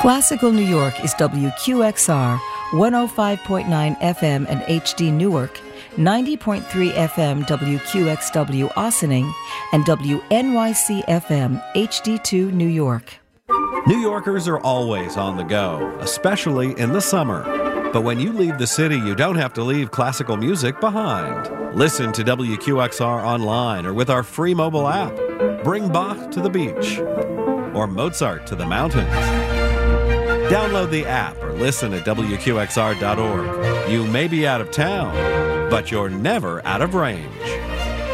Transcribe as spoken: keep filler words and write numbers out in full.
Classical New York is W Q X R, one oh five point nine F M and H D Newark, ninety point three F M W Q X W Ossining, and W N Y C F M H D two New York. New Yorkers are always on the go, especially in the summer. But when you leave the city, you don't have to leave classical music behind. Listen to W Q X R online or with our free mobile app. Bring Bach to the beach or Mozart to the mountains. Download the app or listen at W Q X R dot org. You may be out of town, but you're never out of range.